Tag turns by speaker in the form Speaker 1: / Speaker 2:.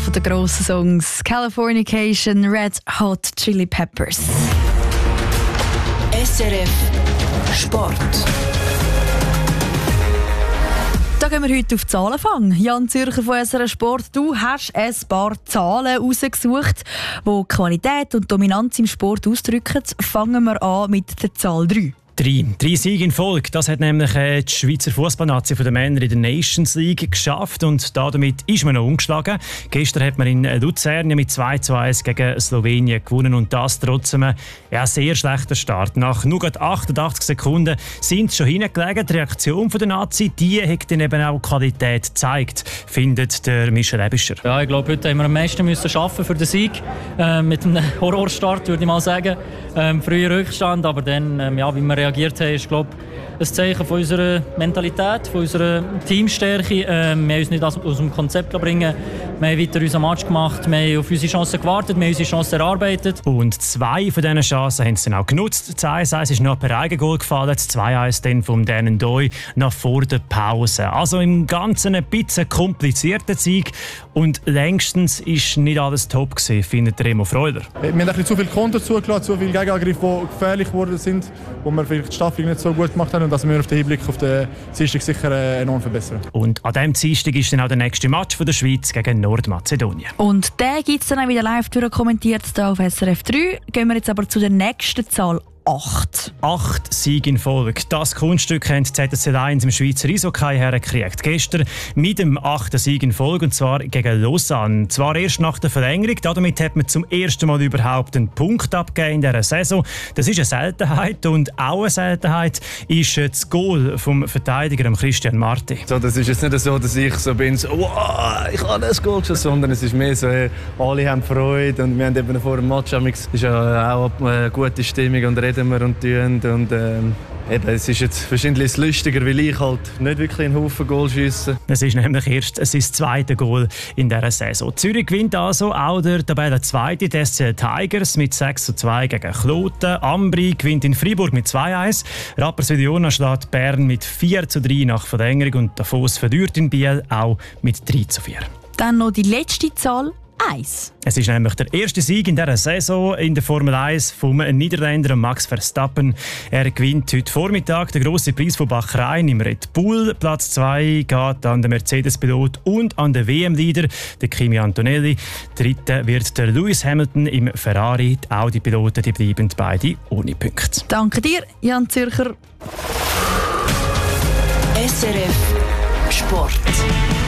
Speaker 1: von den grossen Songs Californication, Red Hot Chili Peppers.
Speaker 2: SRF Sport.
Speaker 1: Da gehen wir heute auf Zahlenfang. Jan Zürcher von SRF Sport, du hast ein paar Zahlen rausgesucht, die Qualität und Dominanz im Sport ausdrücken. Fangen wir an mit der Zahl 3.
Speaker 3: 3 Siege in Folge. Das hat nämlich die Schweizer Fußballnazi der Männer in der Nations League geschafft und damit ist man noch ungeschlagen. Gestern hat man in Luzern mit 2:1 gegen Slowenien gewonnen und das trotz einem sehr schlechten Start. Nach nur 88 Sekunden sind sie schon hingelegen. Die Reaktion der Nazi, die hat dann eben auch Qualität gezeigt, findet der Michel Ebischer.
Speaker 4: Ja, ich glaube, heute haben wir am meisten müssen schaffen für den Sieg. Mit einem Horrorstart, würde ich mal sagen. Früher Rückstand, aber dann, wie wir reagiert haben, ist, glaube ich, ein Zeichen von unserer Mentalität, von unserer Teamstärke. Wir haben uns nicht aus dem Konzept bringen. Wir haben weiter unseren Match gemacht, wir haben auf unsere Chancen gewartet, wir haben unsere Chancen erarbeitet.
Speaker 3: Und 2 von diesen Chancen haben sie dann auch genutzt. Das 1:1 ist noch per Eigengoal gefallen, das 2:1 dann von Dan Ndoye noch vor der Pause. Also im Ganzen ein bisschen komplizierter Sieg und längstens ist nicht alles top gewesen, findet Remo Freuler.
Speaker 5: Wir haben ein bisschen zu viel Konter zugelassen, zu viele Gegenangriffe, die gefährlich geworden sind, wo wir vielleicht die Staffel nicht so gut gemacht haben und dass wir auf den Hinblick auf den Dienstag sicher enorm verbessern.
Speaker 3: Und an diesem Dienstag ist dann auch der nächste Match von der Schweiz gegen Nordmazedonien.
Speaker 1: Und den gibt es dann auch wieder live kommentiert hier auf SRF 3. Gehen wir jetzt aber zu der nächsten Zahl. 8
Speaker 3: Siege in Folge. Das Kunststück haben die ZSC 1 im Schweizer Eishockey hergekriegt. Gestern mit dem 8. Sieg in Folge, und zwar gegen Lausanne. Zwar erst nach der Verlängerung, damit hat man zum ersten Mal überhaupt einen Punkt abgegeben in dieser Saison. Das ist eine Seltenheit und auch eine Seltenheit ist das Goal vom Verteidiger Christian Marti.
Speaker 6: So, das ist jetzt nicht so, dass ich so bin, so, wow, ich habe das Goal geschossen, sondern es ist mehr so, alle haben Freude und wir haben eben vor dem Match ist ja auch eine gute Stimmung und reden wir und tun und eben, es ist jetzt wahrscheinlich lustiger, weil ich halt nicht wirklich einen Haufen Goal schiesse.
Speaker 3: Es ist nämlich erst sein zweites Goal in dieser Saison. Zürich gewinnt also auch der Tabellenzweite, die SC Tigers mit 6:2 gegen Kloten. Ambri gewinnt in Freiburg mit 2:1. Rapperswil-Jona schlägt Bern mit 4:3 nach Verlängerung und Davos verliert in Biel auch mit 3:4.
Speaker 1: Dann noch die letzte Zahl. 1.
Speaker 3: Es ist nämlich der erste Sieg in dieser Saison in der Formel 1 vom Niederländer Max Verstappen. Er gewinnt heute Vormittag den grossen Preis von Bahrain im Red Bull. Platz 2 geht an den Mercedes-Pilot und an den WM-Leader, den Kimi Antonelli. Dritter wird der Lewis Hamilton im Ferrari. Die Audi-Piloten die bleiben beide ohne Punkte.
Speaker 1: Danke dir, Jan Zürcher.
Speaker 2: SRF Sport.